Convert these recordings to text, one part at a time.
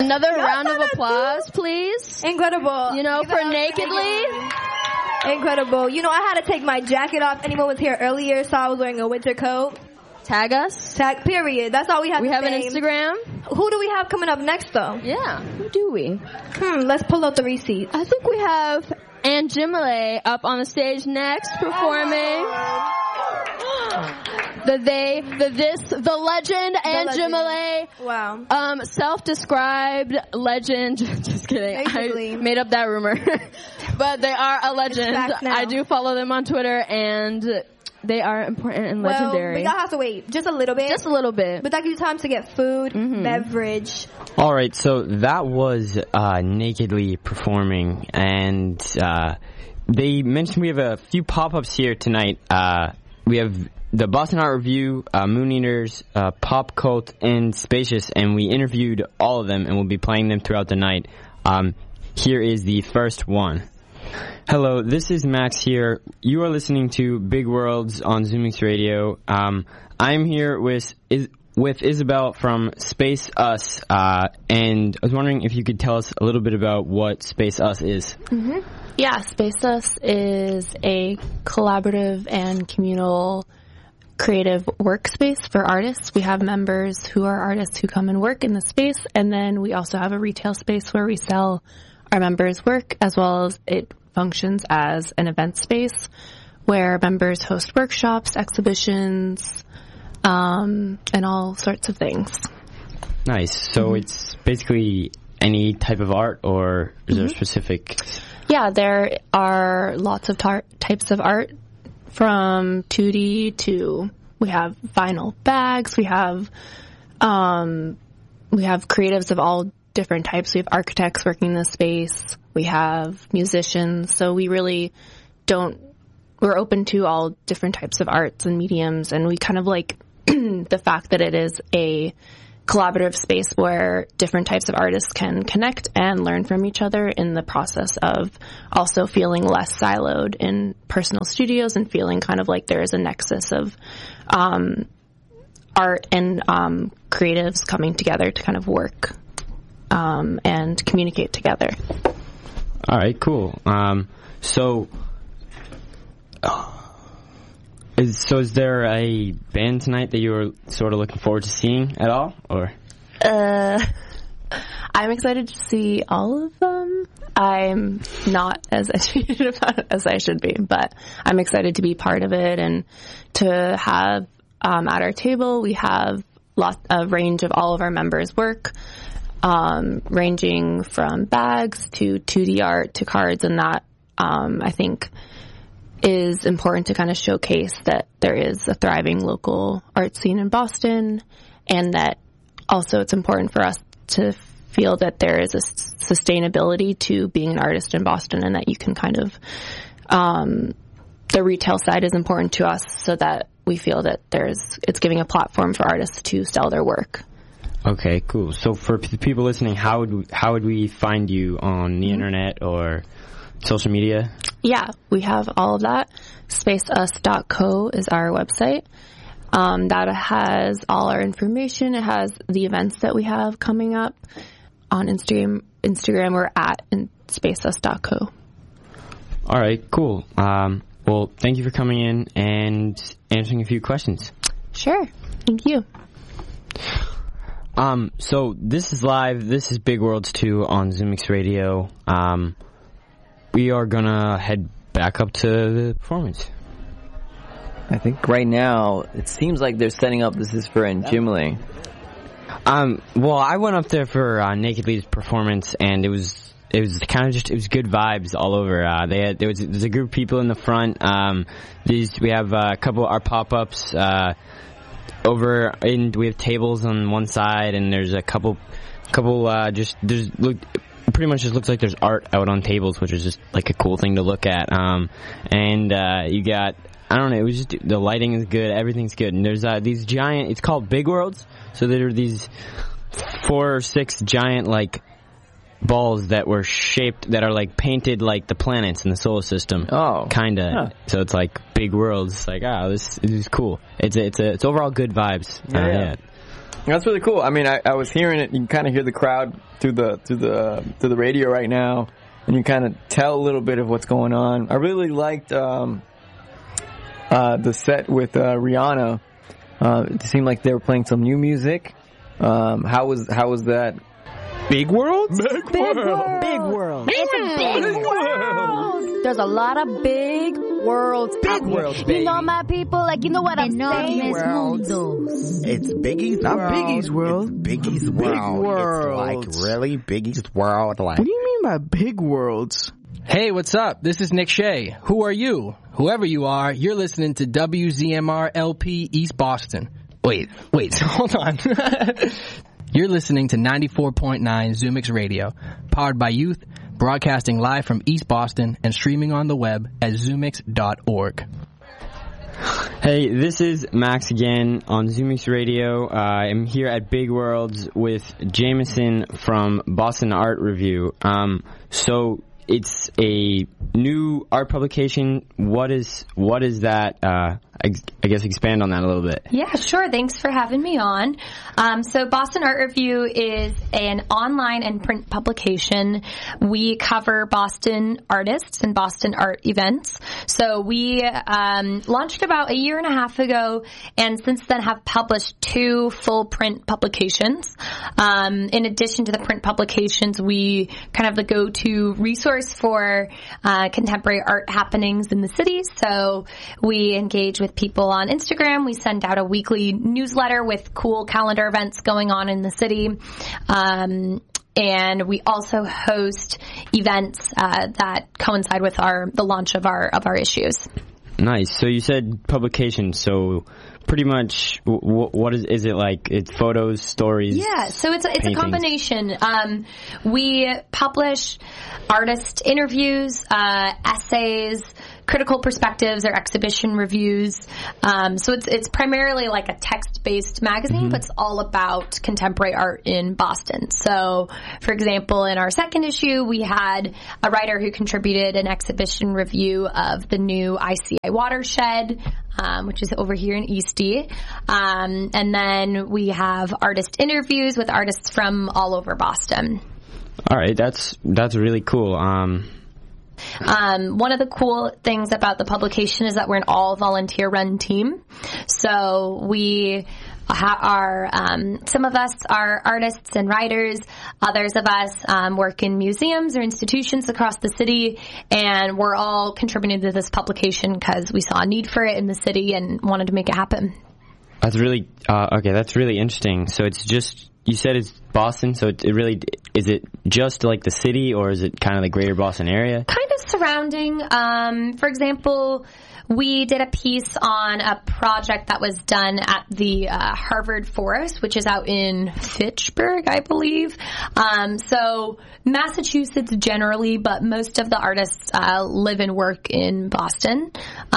Another round of applause, please. Incredible. For Nakedly. Incredible. I had to take my jacket off. Anyone was here earlier, so I was wearing a winter coat. Tag us. Period. That's all we have to say. We have an Instagram. Who do we have coming up next, though? Yeah. Who do we? Let's pull out the receipts. I think we have Angimile up on the stage next, performing. The legend, Angimile. Wow. Self-described legend. Just kidding. Basically. I made up that rumor. But they are a legend. I do follow them on Twitter, and they are important and legendary. We gotta have to wait just a little bit. Just a little bit. But that gives you time to get food, beverage. All right, so that was Nakedly performing, and they mentioned we have a few pop-ups here tonight. We have the Boston Art Review, Moon Eaters, Pop Cult, and Spacious, and we interviewed all of them, and we'll be playing them throughout the night. Here is the first one. Hello, this is Max here. You are listening to Big Worlds on ZoomX Radio. I'm here with Isabel from Space Us, and I was wondering if you could tell us a little bit about what Space Us is. Mm-hmm. Yeah, Space Us is a collaborative and communal creative workspace for artists. We have members who are artists who come and work in the space, and then we also have a retail space where we sell our members' work, as well as it functions as an event space where members host workshops, exhibitions, and all sorts of things. Nice. So it's basically any type of art, or is there specific? Yeah, there are lots of types of art, from 2D to we have vinyl bags. We have creatives of all different types. We have architects working in the space. We have musicians. So we really we're open to all different types of arts and mediums, and we kind of like the fact that it is a collaborative space where different types of artists can connect and learn from each other in the process of also feeling less siloed in personal studios and feeling kind of like there is a nexus of art and creatives coming together to kind of work and communicate together. All right, cool. Is there a band tonight that you were sort of looking forward to seeing at all, or? I'm excited to see all of them. I'm not as educated about it as I should be, but I'm excited to be part of it and to have at our table we have a range of all of our members' work, ranging from bags to 2D art to cards, and that I think is important to kind of showcase that there is a thriving local art scene in Boston, and that also it's important for us to feel that there is a sustainability to being an artist in Boston, and that you can kind of the retail side is important to us so that we feel that it's giving a platform for artists to sell their work. Okay, cool. So for people listening, how would we find you on the internet or social media? Yeah, we have all of that. Spaceus.co is our website. That has all our information. It has the events that we have coming up on Instagram. We're at spaceus.co. All right, cool. Well, thank you for coming in and answering a few questions. Sure. Thank you. So this is live. This is Big Worlds 2 on ZoomX Radio. We are gonna head back up to the performance. I think right now it seems like they're setting up. This is for Angimile. Well, I went up there for Nakedly's performance, and it was kind of just good vibes all over. There's a group of people in the front. We have a couple of our pop-ups over, and we have tables on one side, and there's a couple pretty much just looks like there's art out on tables, which is just like a cool thing to look at. And you got, I don't know, it was just, the lighting is good, everything's good. And there's these giant, it's called Big Worlds, so there are these 4 or 6 giant like balls that were shaped, that are like painted like the planets in the solar system. Oh. Kinda. Huh. So it's like Big Worlds. It's like, this is cool. It's overall good vibes. Yeah. That's really cool. I mean, I was hearing it. You can kind of hear the crowd through the radio right now, and you kind of tell a little bit of what's going on. I really liked the set with Rihanna. It seemed like they were playing some new music. How was that? Big world? Big world. It's a big world. There's a lot of big worlds out here. You know, my people, like, you know what I'm saying? It's Biggie's Not world. Biggie's world. It's Biggie's Big world. worlds. It's like really Biggie's world. Like, What do you mean by big worlds? Hey, what's up? This is Nick Shea. Who are you? Whoever you are, you're listening to WZMR LP East Boston. Wait, hold on. You're listening to 94.9 Zoomix Radio, powered by youth, broadcasting live from East Boston and streaming on the web at zoomix.org. Hey, this is Max again on Zoomix Radio. I'm here at Big Worlds with Jameson from Boston Art Review. So it's a new art publication. What is that? I guess expand on that a little bit. Yeah, sure. Thanks for having me on. So Boston Art Review is an online and print publication. We cover Boston artists and Boston art events. So we launched about a year and a half ago, and since then have published 2 full print publications. In addition to the print publications, we kind of the go-to resource for contemporary art happenings in the city. So we engage with people on Instagram. We send out a weekly newsletter with cool calendar events going on in the city. And we also host events that coincide with the launch of our issues. Nice. So you said publication. So pretty much, what is it like? It's photos, stories. Yeah. So it's paintings. a combination. We publish artist interviews, essays, critical perspectives, or exhibition reviews. So it's primarily like a text-based magazine, but it's all about contemporary art in Boston. So, for example, in our second issue, we had a writer who contributed an exhibition review of the new ICI watershed, which is over here in Eastie. And then we have artist interviews with artists from all over Boston. All right, that's really cool. One of the cool things about the publication is that we're an all volunteer-run team. So we are, some of us are artists and writers. Others of us work in museums or institutions across the city, and we're all contributing to this publication because we saw a need for it in the city and wanted to make it happen. That's really okay. That's really interesting. So it's just, you said it's Boston, so it really, is it just like the city, or is it kind of the greater Boston area? Kind of surrounding. For example, we did a piece on a project that was done at the Harvard Forest, which is out in Fitchburg, I believe. So Massachusetts generally, but most of the artists live and work in Boston.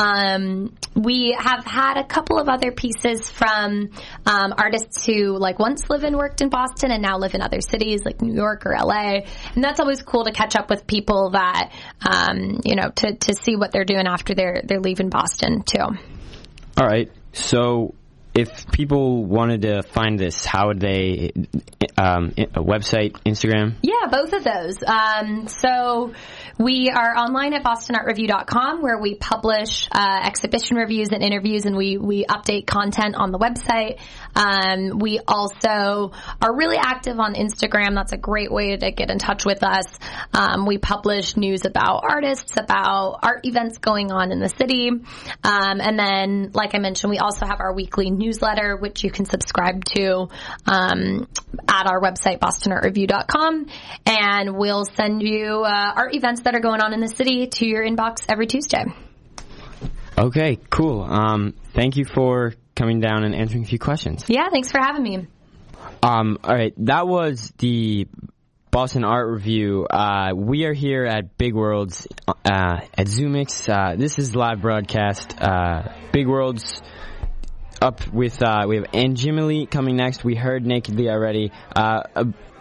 We have had a couple of other pieces from artists who like once lived and worked in Boston and now live in other cities like New York or LA. And that's always cool to catch up with people that, to see what they're doing after they're leaving Boston too. All right. So if people wanted to find this, how would they, a website, Instagram? Yeah, both of those. So we are online at bostonartreview.com, where we publish exhibition reviews and interviews, and we update content on the website. We also are really active on Instagram. That's a great way to get in touch with us. We publish news about artists, about art events going on in the city. And then, like I mentioned, we also have our weekly newsletter, which you can subscribe to at our website, bostonartreview.com. And we'll send you art events that are going on in the city to your inbox every Tuesday. Okay, cool. Thank you for coming down and answering a few questions. Yeah, thanks for having me. All right, that was the Boston Art Review. We are here at Big Worlds at Zoomix. This is live broadcast. Big Worlds up with we have Anjimily coming next. We heard Nakedly already.